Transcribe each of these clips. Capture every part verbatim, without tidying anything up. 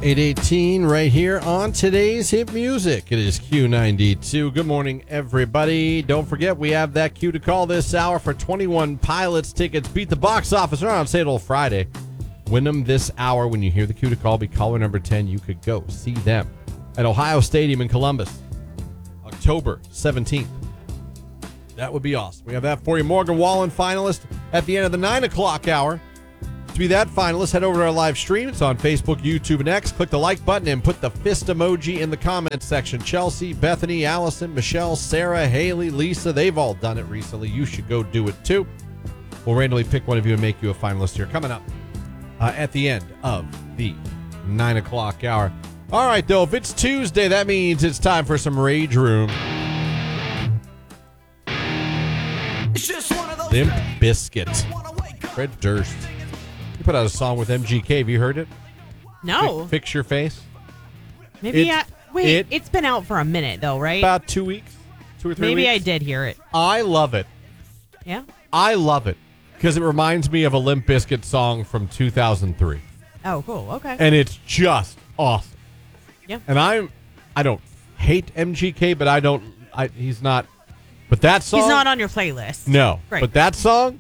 eight eighteen right here on today's hit music. It is Q ninety-two. Good morning, everybody. Don't forget, we have that Q to call this hour for twenty-one Pilots tickets. Beat the box office. They're on sale till Friday. Win them this hour. When you hear the Q to call, be caller number ten. You could go see them at Ohio Stadium in Columbus, October seventeenth. That would be awesome. We have that for you. Morgan Wallen finalist at the end of the nine o'clock hour. To be that finalist, head over to our live stream. It's on Facebook, YouTube, and X. Click the like button and put the fist emoji in the comments section. Chelsea, Bethany, Allison, Michelle, Sarah, Haley, Lisa, they've all done it recently. You should go do it too. We'll randomly pick one of you and make you a finalist here. Coming up uh, at the end of the nine o'clock hour. All right, though, if it's Tuesday, that means it's time for some Rage Room. Limp Bizkit. Fred Durst. He put out a song with M G K. Have you heard it? No. Fix, Fix Your Face. Maybe It's- I... Wait, it- it's been out for a minute, though, right? About two weeks. Two or three Maybe weeks. I did hear it. I love it. Yeah? I love it. Because it reminds me of a Limp Bizkit song from two thousand three. Oh, cool. Okay. And it's just awesome. Yeah. And I'm... I don't hate M G K, but I don't... I, he's not... But that song... He's not on your playlist. No. Great. But that song...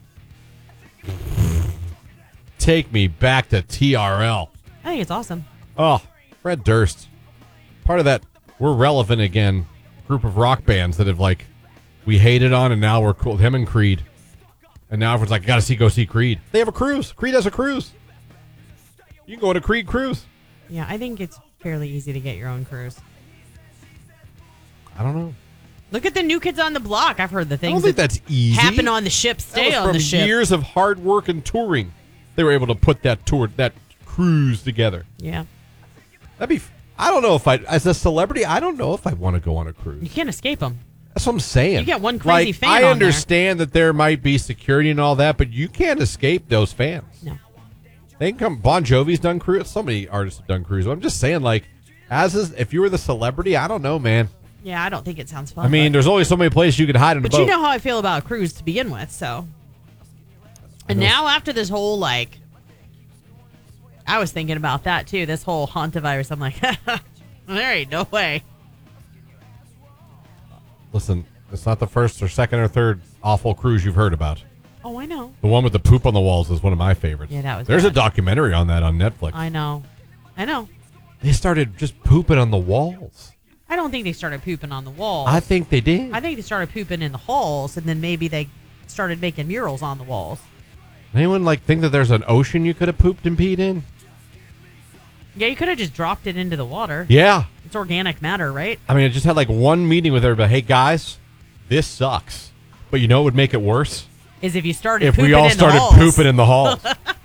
Take me back to T R L. I think it's awesome. Oh, Fred Durst. Part of that We're Relevant Again group of rock bands that have, like, we hated on and now we're cool. Him and Creed. And now everyone's like, gotta see, go see Creed. They have a cruise. Creed has a cruise. You can go on a Creed cruise. Yeah, I think it's fairly easy to get your own cruise. I don't know. Look at the New Kids on the Block. I've heard the I things don't think that that's easy. happen on the ship stay that was on from the ship. years of hard work and touring. They were able to put that tour, that cruise together. Yeah. That'd be. I don't know if I, as a celebrity, I don't know if I want to go on a You cruise. can't escape them. That's what I'm saying. You get one crazy like, fan I on understand that there might be security and all that, but you can't escape those fans. No. They can come. Bon Jovi's done cruise. So many artists have done cruise. I'm just saying, like, as is, if you were the celebrity, I don't know, man. Yeah, I don't think it sounds fun. I mean, but, there's only so many places you could hide in a but boat. you know how I feel about a cruise to begin with, so. And now after this whole, like, I was thinking about that too. This whole hantavirus. I'm like, there ain't no way. Listen, it's not the first or second or third awful cruise you've heard about. Oh, I know. The one with the poop on the walls is one of my favorites. Yeah, that was There's bad. a documentary on that on Netflix. I know. I know. They started just pooping on the walls. I don't think they started pooping on the walls. I think they did. I think they started pooping in the halls, and then maybe they started making murals on the walls. Anyone like think that there's an ocean you could have pooped and peed in? Yeah, you could have just dropped it into the water. Yeah. It's organic matter, right? I mean, I just had like one meeting with everybody. Hey, guys, this sucks. But you know what would make it worse? Is if you started If pooping we all in started the halls. pooping in the halls.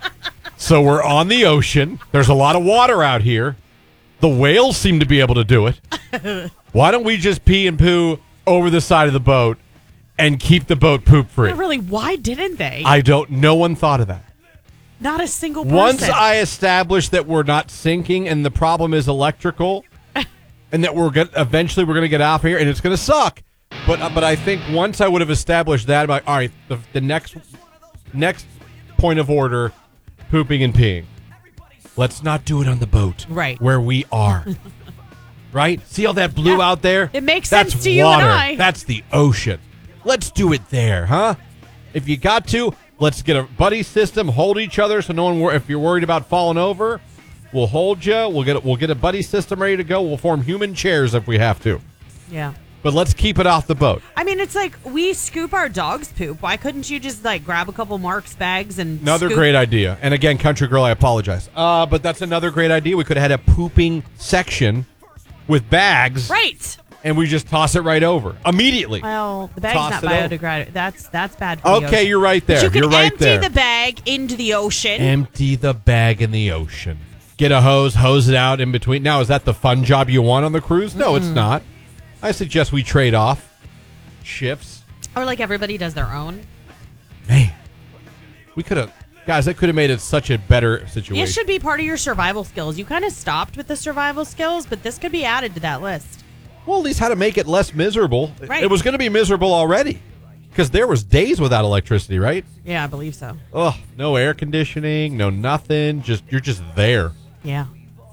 So we're on the ocean. There's a lot of water out here. The whales seem to be able to do it. Why don't we just pee and poo over the side of the boat and keep the boat poop free? Yeah, really, why didn't they? I don't. No one thought of that. Not a single person. Once I establish that we're not sinking and the problem is electrical, and that we're gonna, eventually we're going to get out of here and it's going to suck. But uh, but I think once I would have established that, I'm like, all right, the, the next next point of order, pooping and peeing. Let's not do it on the boat, Right. where we are. Right? See all that blue Yeah. out there? It makes That's sense to you and water. I. That's the ocean. Let's do it there, huh? If you got to, let's get a buddy system. Hold each other so no one. Wor- if you're worried about falling over, we'll hold you. We'll get we'll get a buddy system ready to go. We'll form human chairs if we have to. Yeah. But let's keep it off the boat. I mean, it's like we scoop our dog's poop. Why couldn't you just like grab a couple Mark's bags and Another scoop- great idea. And again, Country Girl, I apologize. Uh, but that's another great idea. We could have had a pooping section with bags. Right. And we just toss it right over immediately. Well, the bag's Toss not it over. biodegradable. That's that's bad for the Okay, ocean. you're right there. But you could You're right empty there. the bag into the ocean. Empty the bag in the ocean. Get a hose, hose it out in between. Now, is that the fun job you want on the cruise? No, it's not. I suggest we trade off shifts. Or like everybody does their own. Man, we could have, guys, that could have made it such a better situation. It should be part of your survival skills. You kind of stopped with the survival skills, but this could be added to that list. Well, at least how to make it less miserable. Right. It was going to be miserable already because there was days without electricity, right? Yeah, I believe so. Oh, no air conditioning, no nothing. Just you're just there. Yeah.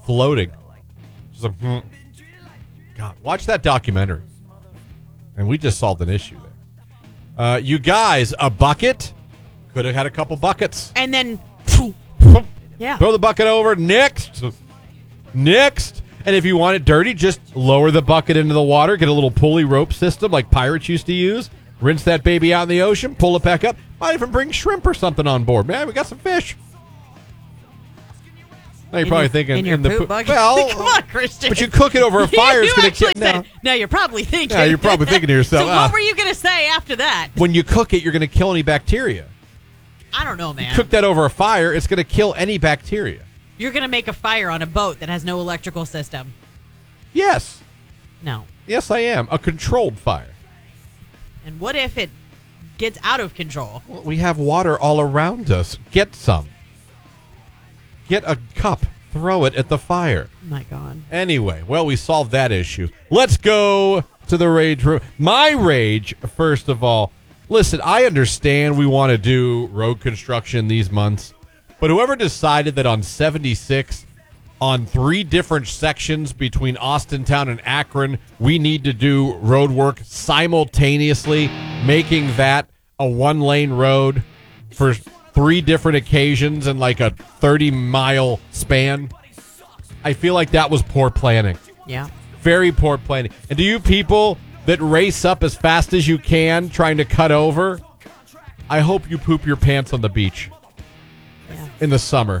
floating. Just like, hmm. God, watch that documentary. And we just solved an issue there. Uh, you guys, a bucket? Could have had a couple buckets. And then, yeah. Throw the bucket over. Next. Next. And if you want it dirty, just lower the bucket into the water. Get a little pulley rope system like pirates used to use. Rinse that baby out in the ocean. Pull it back up. Might even bring shrimp or something on board. Man, we got some fish. Now you're In probably your- thinking in your the poop poop- bucket? Well, Come on, Christian. but you cook it over a fire, you it's going to actually kill. said, Now, now you're probably thinking. yeah, you're probably thinking to yourself, so ah, what were you going to say after that? when you cook it, you're going to kill any bacteria. I don't know, man. Cook that over a fire, it's going to kill any bacteria. You're going to make a fire on a boat that has no electrical system. Yes. No. Yes, I am. A controlled fire. And what if it gets out of control? Well, we have water all around us. Get some. Get a cup. Throw it at the fire. Oh my God. Anyway, well, we solved that issue. Let's go to the rage room. My rage, first of all, listen, I understand we want to do road construction these months, but whoever decided that on seventy-six, on three different sections between Austintown and Akron, we need to do road work simultaneously, making that a one-lane road for three different occasions in like a thirty-mile span. I feel like that was poor planning. Yeah. Very poor planning. And do you people that race up as fast as you can trying to cut over, I hope you poop your pants on the beach Yeah. in the summer.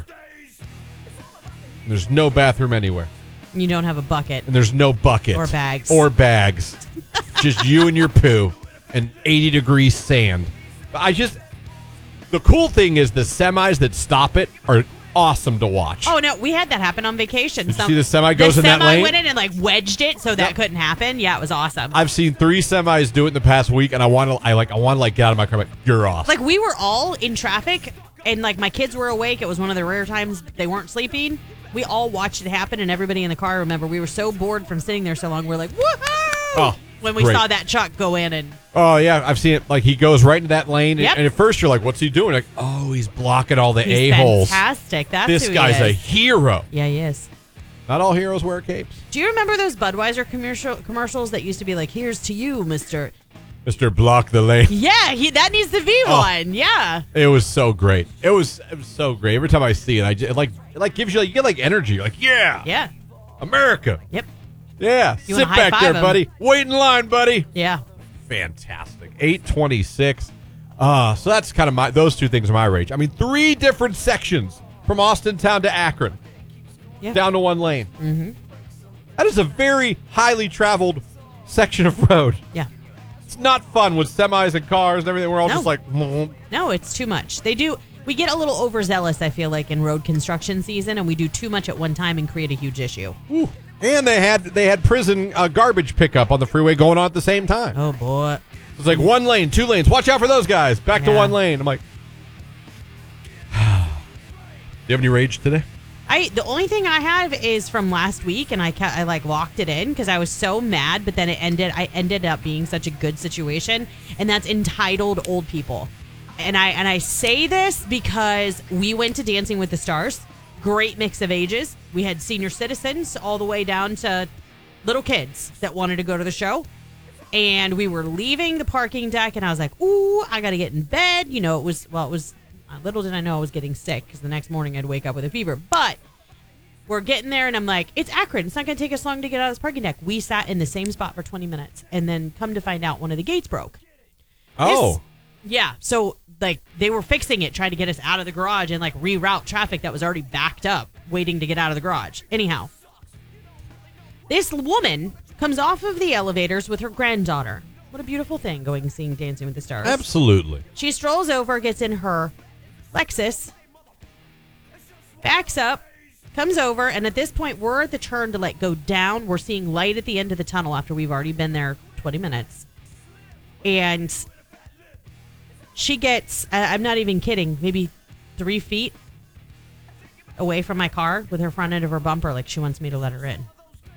There's no bathroom anywhere. You don't have a bucket. And there's no bucket. Or bags. Or bags. Just you and your poo and eighty degree sand. I just... The cool thing is the semis that stop it are awesome to watch. Oh, no, we had that happen on vacation. Did you see the semi goes the in that semi lane? went in and, like, wedged it so that Yep. couldn't happen. Yeah, it was awesome. I've seen three semis do it in the past week, and I want to, I like, I want to like get out of my car. Like, you're awesome. Like, we were all in traffic, and, like, my kids were awake. It was one of the rare times they weren't sleeping. We all watched it happen, and everybody in the car, remember, we were so bored from sitting there so long. We we're like, woohoo! Oh, when we great. saw that truck go in and... Oh yeah, I've seen it. Like he goes right into that lane, Yep. and, and at first you're like, "What's he doing?" Like, oh, he's blocking all the He's a holes. fantastic. That's This who guy's he a is. hero. Yeah, he is. Not all heroes wear capes. Do you remember those Budweiser commercial commercials that used to be like, "Here's to you, Mister" Mister Block the Lane. Yeah, he, that needs to be Oh. one. Yeah. It was so great. It was it was so great. Every time I see it, I just, it like it like gives you like you get like energy. You're like, yeah, Yeah. America. Yep. Yeah, You sit wanna back there, high-five him. buddy. Wait in line, buddy. Yeah. Fantastic. eight twenty-six. Uh, so that's kind of my, those two things are my rage. I mean, three different sections from Austintown to Akron, Yeah. down to one lane. Mm-hmm. That is a very highly traveled section of road. Yeah. It's not fun with semis and cars and everything. We're all No. just like, mm. No, it's too much. They do. We get a little overzealous, I feel like, in road construction season, and we do too much at one time and create a huge issue. Ooh. And they had they had prison uh, garbage pickup on the freeway going on at the same time. Oh boy. It's like one lane, two lanes. Watch out for those guys. Back to Yeah. one lane. I'm like, do you have any rage today? I the only thing I have is from last week, and I ca- I like locked it in because I was so mad, but then it ended. I ended up being such a good situation, and that's entitled old people. And I and I say this because we went to Dancing with the Stars. Great mix of ages. We had senior citizens all the way down to little kids that wanted to go to the show. And we were leaving the parking deck, and I was like, ooh, I got to get in bed. You know, it was, well, it was, little did I know I was getting sick because the next morning I'd wake up with a fever. But we're getting there, and I'm like, it's Akron. It's not going to take us long to get out of this parking deck. We sat in the same spot for twenty minutes, and then come to find out one of the gates broke. Oh. This- yeah. So, like, they were fixing it, trying to get us out of the garage and, like, reroute traffic that was already backed up, waiting to get out of the garage. Anyhow, this woman comes off of the elevators with her granddaughter. What a beautiful thing, going and seeing Dancing with the Stars. Absolutely. She strolls over, gets in her Lexus, backs up, comes over, and at this point, we're at the turn to, like, go down. We're seeing light at the end of the tunnel after we've already been there twenty minutes. And she gets, I- I'm not even kidding, maybe three feet away from my car with her front end of her bumper, like she wants me to let her in.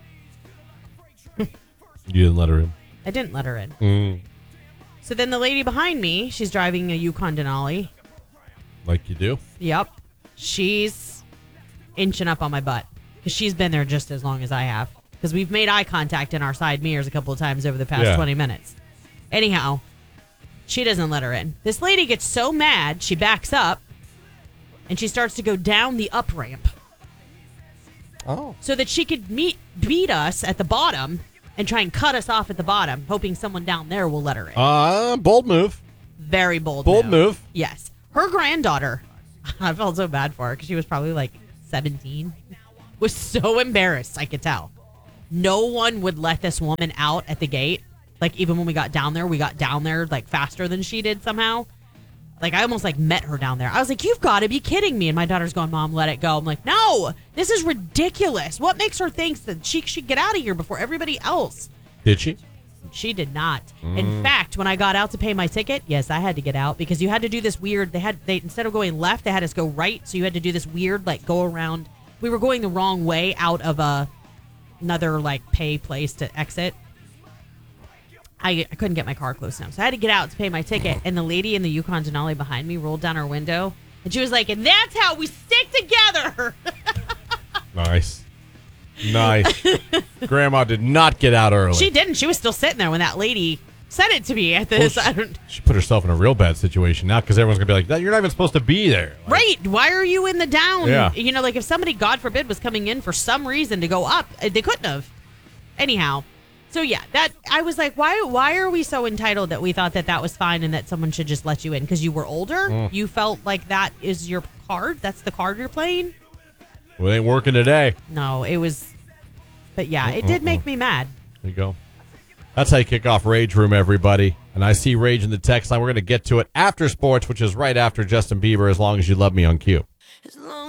You didn't let her in. I didn't let her in. Mm, So then the lady behind me, she's driving a Yukon Denali. like you do. Yep. She's inching up on my butt. because she's been there just as long as I have. Because we've made eye contact in our side mirrors a couple of times over the past Yeah. twenty minutes. Anyhow, she doesn't let her in. This lady gets so mad, she backs up, and she starts to go down the up ramp Oh. so that she could meet beat us at the bottom and try and cut us off at the bottom, hoping someone down there will let her in. Uh, bold move. Very bold Bold move. move. Yes. Her granddaughter, I felt so bad for her because she was probably like seventeen, was so embarrassed, I could tell. No one would let this woman out at the gate. Like, even when we got down there, we got down there like faster than she did somehow. Like, I almost like met her down there. I was like, you've got to be kidding me. And my daughter's going, Mom, let it go. I'm like, no, this is ridiculous. What makes her think that she should get out of here before everybody else? Did she? She did not. In fact, when I got out to pay my ticket, yes, I had to get out because you had to do this weird. They had they instead of going left, they had us go right. So you had to do this weird like go around. We were going the wrong way out of a another like pay place to exit. I, I couldn't get my car close enough, so I had to get out to pay my ticket. And the lady in the Yukon Denali behind me rolled down her window, and she was like, "And that's how we stick together." Nice. Nice. Grandma did not get out early. She didn't. She was still sitting there when that lady said it to me at this. Well, I don't. She put herself in a real bad situation now because everyone's going to be like, "That you're not even supposed to be there." Like, Right. Why are you in the down? Yeah. You know, like if somebody, God forbid, was coming in for some reason to go up, uh, they couldn't have. Anyhow. So, yeah, that I was like, why Why are we so entitled that we thought that that was fine and that someone should just let you in? Because you were older? Mm. You felt like that is your card? That's the card you're playing? Well, it ain't working today. No, it was. But, yeah, it did make me mad. There you go. That's how you kick off Rage Room, everybody. And I see Rage in the text line. We're going to get to it after sports, which is right after Justin Bieber, As Long As You Love Me on Q. As long